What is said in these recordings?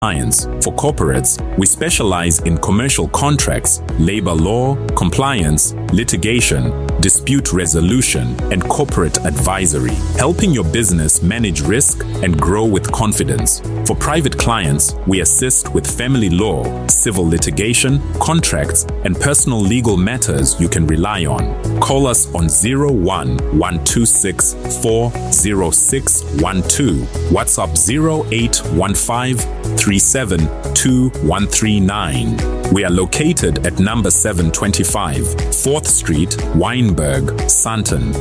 Clients. For corporates, we specialize in commercial contracts, labor law, compliance, litigation, dispute resolution, and corporate advisory, helping your business manage risk and grow with confidence. For private clients, we assist with family law, civil litigation, contracts, and personal legal matters you can rely on. Call us on 01-126-40612, WhatsApp 0815-372139. We are located at number 725, 4th Street, Wynberg, Sandton.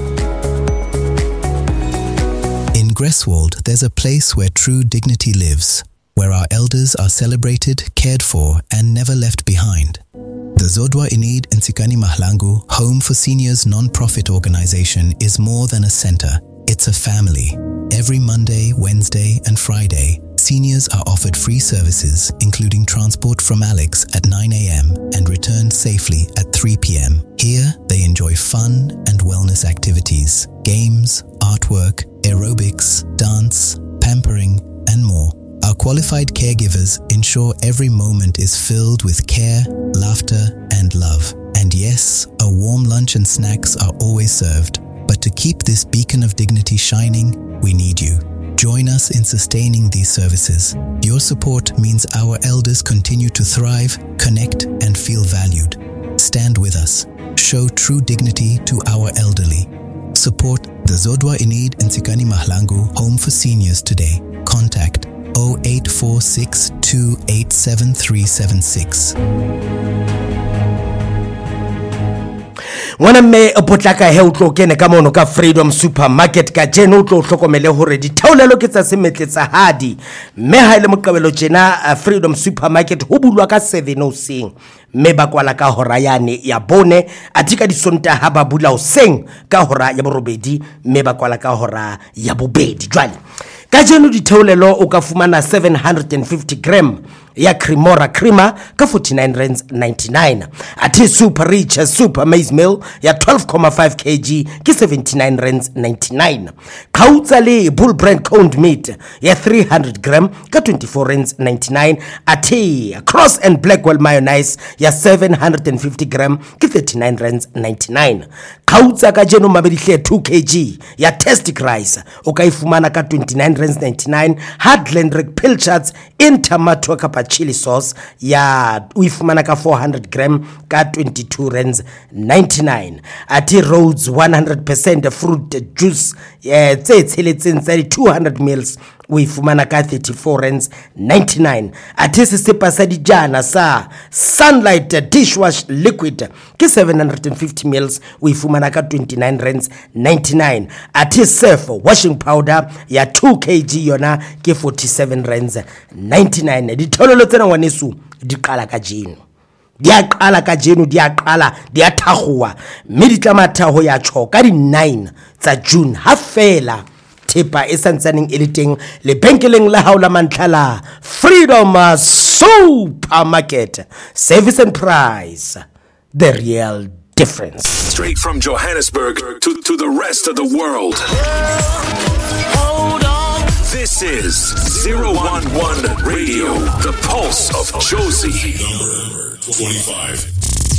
In Greswold, there's a place where true dignity lives, where our elders are celebrated, cared for, and never left behind. The Zodwa Inid Nsikani Mahlangu Home for Seniors non-profit organization is more than a center. It's a family. Every Monday, Wednesday, and Friday, seniors are offered free services, including transport from Alex at 9 a.m. and returned safely at 3 p.m. Here, they enjoy fun and wellness activities, games, artwork, aerobics, dance, pampering, and more. Our qualified caregivers ensure every moment is filled with care, laughter, and love. And yes, a warm lunch and snacks are always served. But to keep this beacon of dignity shining, we need you. Join us in sustaining these services. Your support means our elders continue to thrive, connect, and feel valued. Stand with us. Show true dignity to our elderly. Support the Zodwa Inid Nsikani Mahlangu Home for Seniors today. Contact 0846 287 Ngwana mme o potlaka he o tlo kene ka mono ka Freedom Supermarket ka jeno o tlo hlokomele hore ditheolelo ke tsa semetletsa hadi mme ha ile moqabelo jena Freedom Supermarket ho bulwa ka 7 hoseng mme ba kwala ka hora yane ya bone atika disonta ha ba bula hoseng ka hora ya borobedi mme ba kwala ka hora ya bobedi jwale ka jeno ditheolelo o ka fumana 750 gram ya Cremora Crema ka 49.99 ati Super Rich Super Maize Meal ya 12.5 kg ki 79.99 Kautsa le Bull Brand Coned Meat ya 300 gram ka 24.99 ati Cross and Blackwell Mayonnaise ya 750 gram ki 39.99 Kautsa ka jeno mabedihle 2 kg ya Tastic Rice o ka ifumana ka 29.99 Heartland Rick Pilchards in tomato kapa chili sauce ya uifumana ka 400 gram ka 22.99 ati Rhodes 100% fruit juice tse tsheletseng tsa 200 ml uifumana ka 34.99 ati sesepa sa dijana sa Sunlight dishwash liquid ke 750 ml uifumana ka 29.99 ati Surf washing powder ya 2 kg yona ke 47.99 dithololo tsena ngwanesu di qala ka jeno dia qala ka jeno dia qala dia thagua mme ditlamatha ho ya tshoka di 9 tsa June ha fela thepa e santsaneng e le teng le benkeleng la haula mantlhala Freedom Supermarket. Service and price, the real difference. Straight from Johannesburg to the rest of the world. Hold on. This is 011 Radio, the pulse of Josie. Number 25.